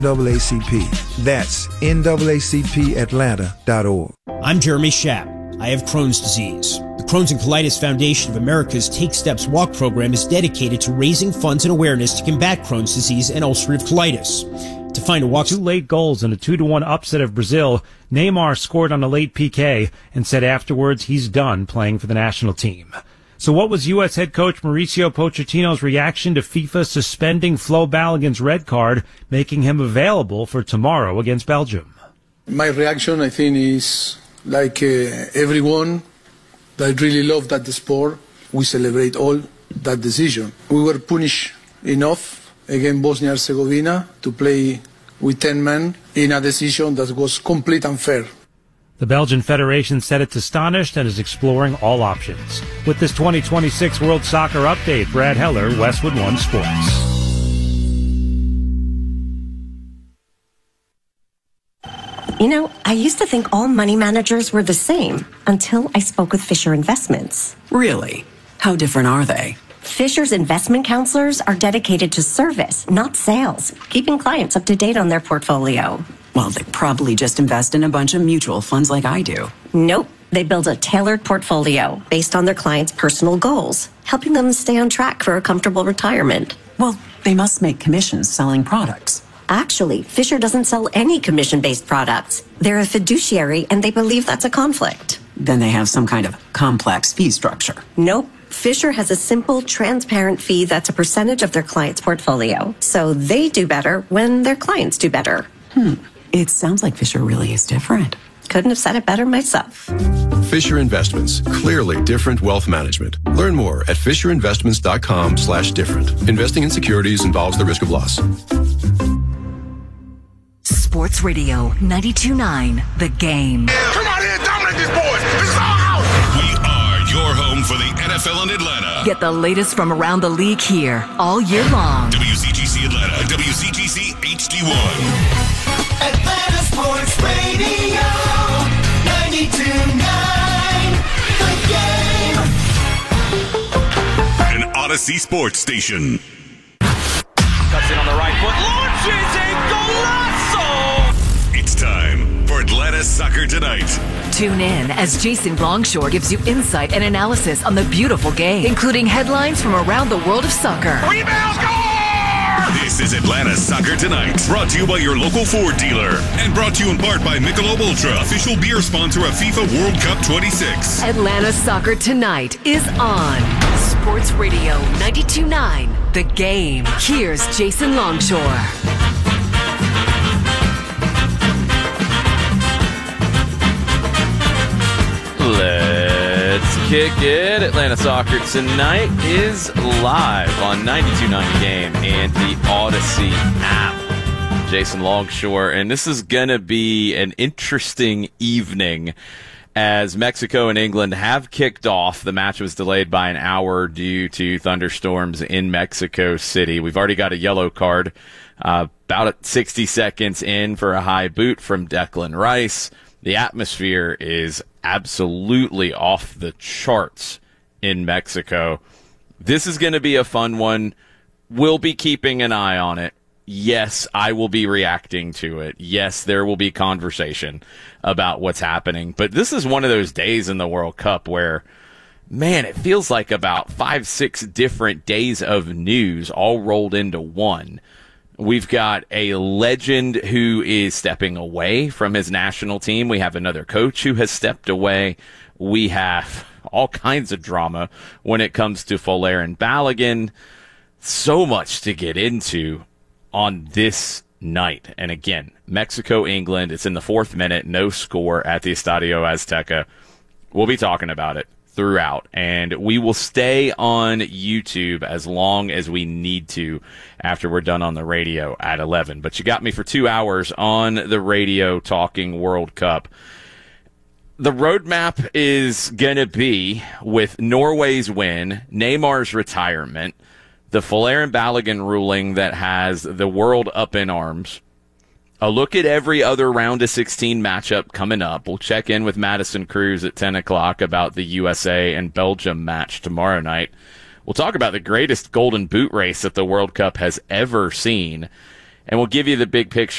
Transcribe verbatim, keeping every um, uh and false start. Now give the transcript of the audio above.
N double A C P. That's N double A C P Atlanta dot org. I'm Jeremy Schaap. I have Crohn's disease. The Crohn's and Colitis Foundation of America's Take Steps Walk program is dedicated to raising funds and awareness to combat Crohn's disease and ulcerative colitis. To find a walk... Two late goals in a two to one upset of Brazil. Neymar scored on a late P K and said afterwards he's done playing for the national team. So what was U S head coach Mauricio Pochettino's reaction to FIFA suspending Flo Balogun's red card, making him available for tomorrow against Belgium? My reaction, I think, is like uh, everyone that really love that sport. We celebrate all that decision. We were punished enough against Bosnia and Herzegovina to play with ten men in a decision that was complete unfair. The Belgian Federation said it's astonished and is exploring all options. With this twenty twenty-six World Soccer Update, Brad Heller, Westwood One Sports. You know, I used to think all money managers were the same until I spoke with Fisher Investments. Really? How different are they? Fisher's investment counselors are dedicated to service, not sales, keeping clients up to date on their portfolio. Well, they probably just invest in a bunch of mutual funds like I do. Nope. They build a tailored portfolio based on their clients' personal goals, helping them stay on track for a comfortable retirement. Well, they must make commissions selling products. Actually, Fisher doesn't sell any commission-based products. They're a fiduciary, and they believe that's a conflict. Then they have some kind of complex fee structure. Nope. Fisher has a simple, transparent fee that's a percentage of their client's portfolio. So they do better when their clients do better. Hmm. It sounds like Fisher really is different. Couldn't have said it better myself. Fisher Investments. Clearly different wealth management. Learn more at fisher investments dot com slash different. Investing in securities involves the risk of loss. Sports Radio ninety-two point nine, The Game. Come out here and dominate this boys. This is our house. We are your home for the N F L in Atlanta. Get the latest from around the league here all year long. W C G C Atlanta, W C G C H D one. Atlanta Sports Radio, ninety-two point nine, The Game. An Odyssey Sports Station. Cuts in on the right foot, launches a golazo! It's time for Atlanta Soccer Tonight. Tune in as Jason Longshore gives you insight and analysis on the beautiful game, including headlines from around the world of soccer. Rebound, score! This is Atlanta Soccer Tonight, brought to you by your local Ford dealer, and brought to you in part by Michelob Ultra, official beer sponsor of FIFA World Cup twenty-six. Atlanta Soccer Tonight is on Sports Radio ninety-two point nine, The Game. Here's Jason Longshore. Let's kick it. Atlanta Soccer Tonight is live on ninety-two point nine The Game and the Odyssey app. Jason Longshore, and this is going to be an interesting evening as Mexico and England have kicked off. The match was delayed by an hour due to thunderstorms in Mexico City. We've already got a yellow card uh, about at sixty seconds in for a high boot from Declan Rice. The atmosphere is absolutely off the charts in Mexico. This is going to be a fun one. We'll be keeping an eye on it. Yes, I will be reacting to it. Yes, there will be conversation about what's happening. But this is one of those days in the World Cup where, man, it feels like about five, six different days of news all rolled into one. We've got a legend who is stepping away from his national team. We have another coach who has stepped away. We have all kinds of drama when it comes to Folarin Balogun. So much to get into on this night. And again, Mexico, England, it's in the fourth minute, no score at the Estadio Azteca. We'll be talking about it throughout, and we will stay on YouTube as long as we need to after we're done on the radio at eleven. But you got me for two hours on the radio talking World Cup. The roadmap is going to be with Norway's win, Neymar's retirement, the Folarin Balogun ruling that has the world up in arms, a look at every other round of sixteen matchup coming up. We'll check in with Madison Cruz at ten o'clock about the U S A and Belgium match tomorrow night. We'll talk about the greatest golden boot race that the World Cup has ever seen. and we'll give you the big picture